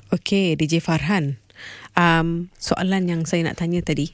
Okey, DJ Farhan. Soalan yang saya nak tanya tadi.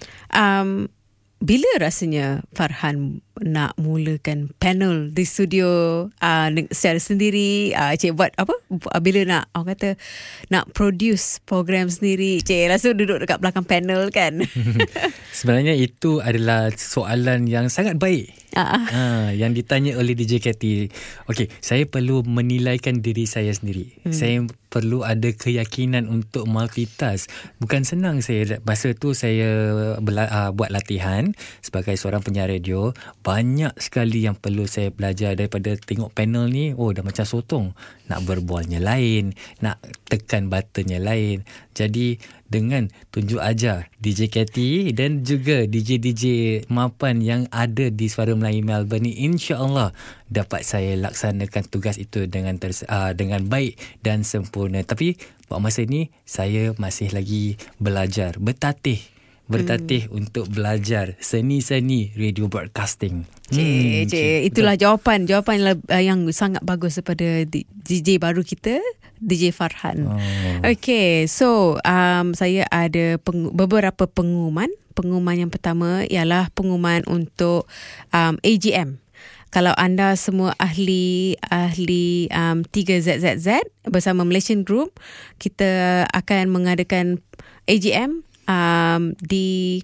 Bila rasanya Farhan nak mulakan panel di studio secara sendiri? Cik buat apa? Bila nak, orang kata, nak produce program sendiri, cik rasa duduk dekat belakang panel kan? Sebenarnya itu adalah soalan yang sangat baik. Yang ditanya oleh DJ Katie. Okey, saya perlu menilaikan diri saya sendiri. Saya perlu ada keyakinan untuk multitask. Bukan senang saya. Masa tu saya buat latihan sebagai seorang penyiar radio. Banyak sekali yang perlu saya belajar daripada tengok panel ni. Oh, dah macam sotong. Nak berbualnya lain, nak tekan buttonnya lain. Jadi dengan tunjuk ajar DJ Katie dan juga DJ-DJ mapan yang ada di Suara Melayu Melbourne ni, insya-Allah dapat saya laksanakan tugas itu dengan baik dan sempurna. Tapi buat masa ni saya masih lagi belajar, bertatih untuk belajar seni-seni radio broadcasting. Cik, itulah jawapan yang sangat bagus daripada DJ baru kita, DJ Farhan. Okay, so saya ada beberapa pengumuman. Pengumuman yang pertama ialah pengumuman untuk AGM. Kalau anda semua ahli 3ZZZ bersama Malaysian Group, kita akan mengadakan AGM di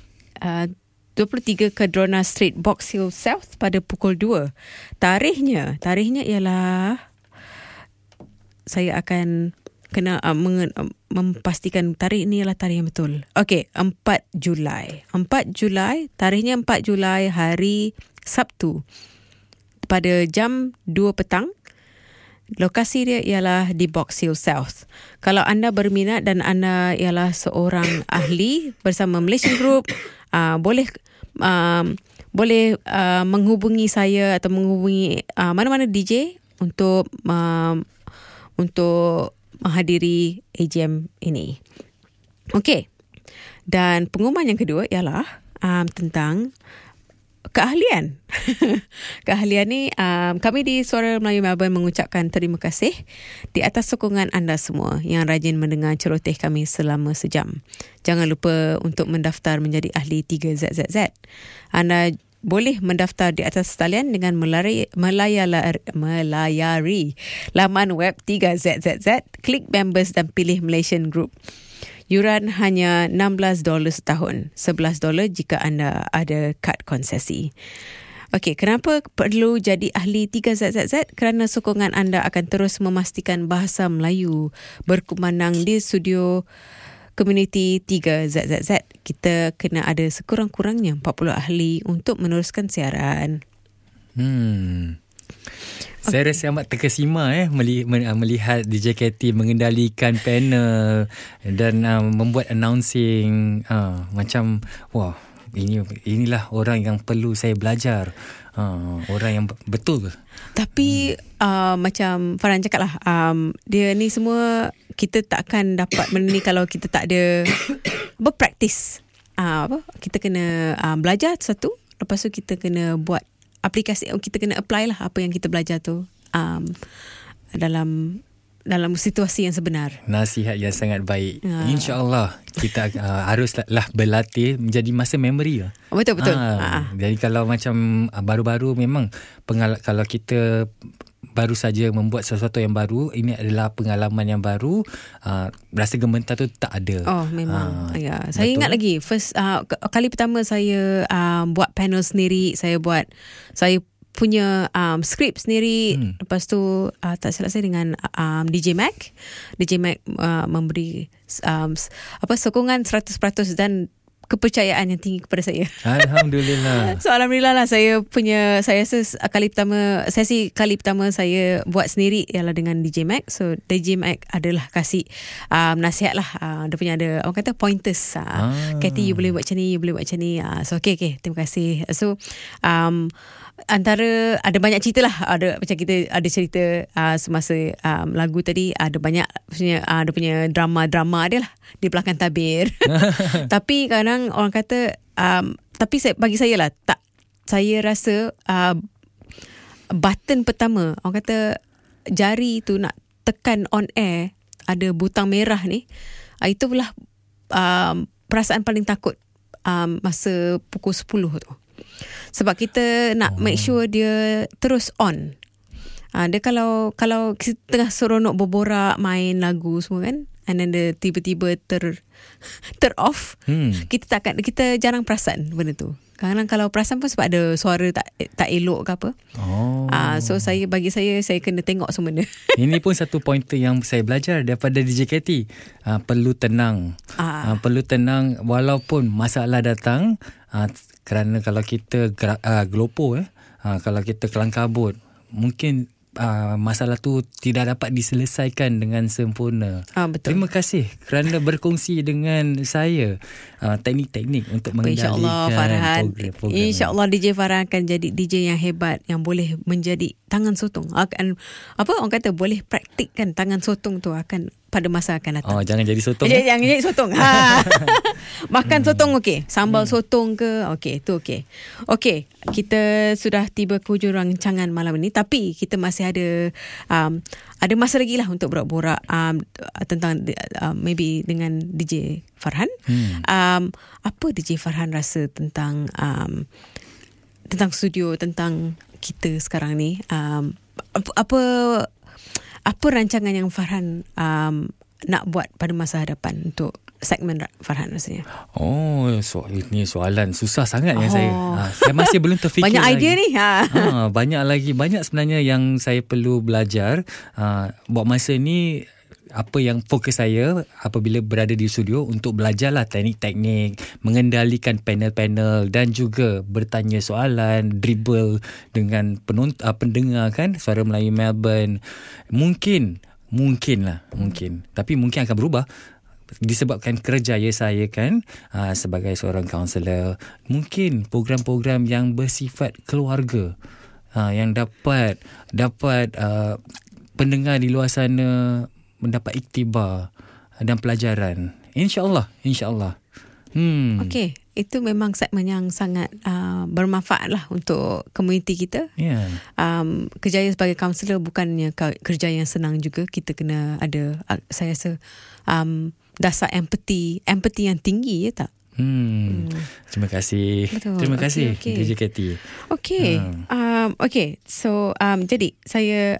23 Cardrona Street, Box Hill South pada pukul 2. Tarikhnya ialah, saya akan kena memastikan tarikh ni adalah tarikh yang betul. Okey, 4 Julai. 4 Julai, tarikhnya 4 Julai, hari Sabtu. Pada jam 2 petang. Lokasi dia ialah di Box Hill South. Kalau anda berminat dan anda ialah seorang ahli bersama Malaysian Group, boleh menghubungi saya atau menghubungi mana-mana DJ untuk menghadiri AGM ini. Okey. Dan pengumuman yang kedua ialah tentang keahlian. Keahlian ni, kami di Suara Melayu Melbourne mengucapkan terima kasih di atas sokongan anda semua yang rajin mendengar celoteh kami selama sejam. Jangan lupa untuk mendaftar menjadi ahli 3ZZZ. Anda boleh mendaftar di atas talian dengan melayari laman web 3ZZZ, klik members dan pilih Malaysian Group. Yuran hanya $16 setahun, $11 jika anda ada kad konsesi. Okey, kenapa perlu jadi ahli 3ZZZ? Kerana sokongan anda akan terus memastikan bahasa Melayu berkumandang di studio komuniti 3ZZZ. Kita kena ada sekurang-kurangnya 40 ahli untuk meneruskan siaran. Saya rasa amat terkesima melihat DJ Katie mengendalikan panel dan membuat announcing. Macam wah, inilah orang yang perlu saya belajar. Orang yang betul. Tapi macam Farhan cakap lah, dia ni semua kita takkan dapat benda ni kalau kita tak ada berpraktis. Kita kena belajar satu, lepas tu kita kena buat aplikasi, kita kena apply lah apa yang kita belajar tu dalam situasi yang sebenar. Nasihat yang sangat baik. InsyaAllah kita haruslah berlatih menjadi masa memory lah. Betul. Jadi kalau macam baru-baru memang kalau kita baru saja membuat sesuatu yang baru, ini adalah pengalaman yang baru, rasa gementar tu tak ada. Oh, memang. Saya ingat lagi kali pertama saya buat panel sendiri, saya punya skrip sendiri. Lepas tu tak silap saya dengan DJ Mac. DJ Mac memberi sokongan 100% dan kepercayaan yang tinggi kepada saya. Alhamdulillah. So alhamdulillah lah, saya sesi kali pertama saya buat sendiri ialah dengan DJ Mac. So DJ Mac adalah kasih nasihat lah. Dia punya ada orang kata pointers. Katie, you boleh buat macam ni, you boleh buat macam ni. So okay, terima kasih. So antara ada banyak cerita lah, ada macam kita ada cerita semasa lagu tadi, ada banyak ada punya drama dia lah di belakang tabir. Tapi kadang orang kata tapi bagi saya lah, saya rasa button pertama, orang kata jari tu nak tekan on air, ada butang merah ni, itu pula perasaan paling takut masa pukul 10 tu. Sebab kita nak make sure dia terus on. Dia kalau kita tengah seronok berborak, main lagu semua kan, and then dia tiba-tiba ter off, kita jarang perasan benda tu. Kadang kalau perasan pun sebab ada suara tak elok ke apa. So bagi saya kena tengok semua benda. Ini pun satu pointer yang saya belajar daripada DJ Katie. Perlu tenang. Perlu tenang walaupun masalah datang. Kerana kalau kita gelopo, kalau kita kelang kabut, mungkin masalah tu tidak dapat diselesaikan dengan sempurna. Betul. Terima kasih kerana berkongsi dengan saya teknik-teknik untuk mengendalikan program. InsyaAllah DJ Farhan akan jadi DJ yang hebat, yang boleh menjadi tangan sotong. Orang kata boleh praktikkan tangan sotong tu akan pada masa akan datang. Jangan jadi sotong. Jangan jadi sotong. Makan sotong okey, sambal sotong ke okey, tu okey. Okey, kita sudah tiba ke hujung rancangan malam ini, tapi kita masih ada masa lagi lah untuk borak-borak tentang maybe dengan DJ Farhan. Apa DJ Farhan rasa tentang studio, tentang kita sekarang ni? Apa rancangan yang Farhan nak buat pada masa hadapan untuk segmen Farhan rasanya? Ini soalan susah sangat yang saya masih belum terfikir. Banyak lagi. idea ni. Banyak sebenarnya yang saya perlu belajar. Buat masa ni, apa yang fokus saya apabila berada di studio untuk belajarlah teknik-teknik, mengendalikan panel-panel dan juga bertanya soalan, dribble dengan pendengar kan, Suara Melayu Melbourne. Mungkin. Tapi mungkin akan berubah disebabkan kerjaya saya kan sebagai seorang kaunselor. Mungkin program-program yang bersifat keluarga yang dapat pendengar di luar sana mendapat iktibar dan pelajaran. InsyaAllah. Okey, itu memang segmen yang sangat bermanfaat lah untuk komuniti kita. Kerjaya sebagai kaunselor bukannya kerja yang senang juga. Kita kena ada, saya rasa, dasar empati yang tinggi, ya tak? Terima kasih. Betul. Terima kasih DJ Katie. Okey. So jadi saya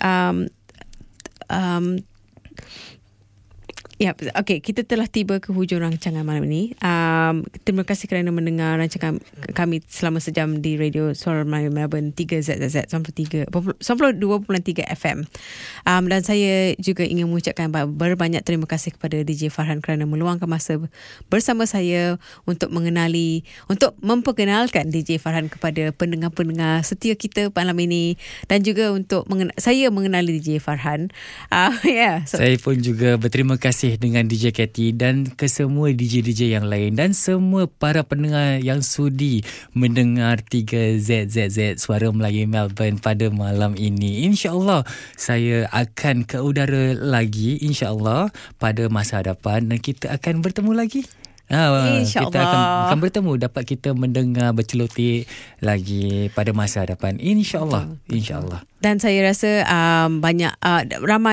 kita telah tiba ke hujung rancangan malam ini. Terima kasih kerana mendengar rancangan kami selama sejam di Radio Suara Melayu Melbourne 3ZZZ 92.3 FM. Dan saya juga ingin mengucapkan berbanyak terima kasih kepada DJ Farhan kerana meluangkan masa bersama saya untuk memperkenalkan DJ Farhan kepada pendengar-pendengar setia kita malam ini, dan juga untuk saya mengenali DJ Farhan. Saya pun juga berterima kasih dengan DJ Katie dan ke semua DJ-DJ yang lain dan semua para pendengar yang sudi mendengar 3ZZZ Suara Melayu Melbourne pada malam ini. InsyaAllah saya akan ke udara lagi, insyaAllah, pada masa hadapan, dan kita akan bertemu lagi. InsyaAllah. Kita akan bertemu, dapat kita mendengar bercelotik lagi pada masa hadapan. InsyaAllah. Dan saya rasa ramai